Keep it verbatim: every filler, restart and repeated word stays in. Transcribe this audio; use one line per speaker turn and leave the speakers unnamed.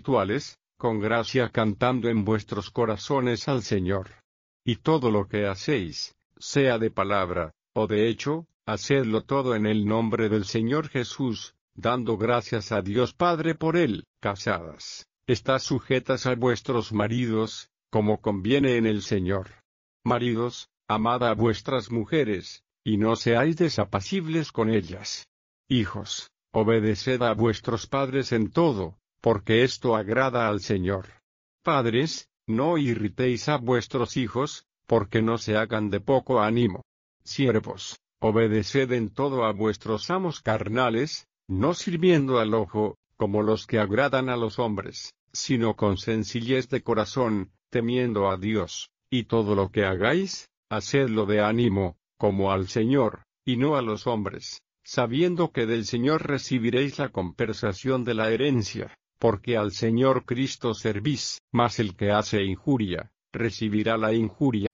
espirituales, con gracia cantando en vuestros corazones al Señor. Y todo lo que hacéis, sea de palabra, o de hecho, hacedlo todo en el nombre del Señor Jesús, dando gracias a Dios Padre por él. Casadas, estad sujetas a vuestros maridos, como conviene en el Señor. Maridos, amad a vuestras mujeres, y no seáis desapacibles con ellas. Hijos, obedeced a vuestros padres en todo, porque esto agrada al Señor. Padres, no irritéis a vuestros hijos, porque no se hagan de poco ánimo. Siervos, obedeced en todo a vuestros amos carnales, no sirviendo al ojo, como los que agradan a los hombres, sino con sencillez de corazón, temiendo a Dios, y todo lo que hagáis, hacedlo de ánimo, como al Señor, y no a los hombres, sabiendo que del Señor recibiréis la compensación de la herencia, porque al Señor Cristo servís, mas el que hace injuria, recibirá la injuria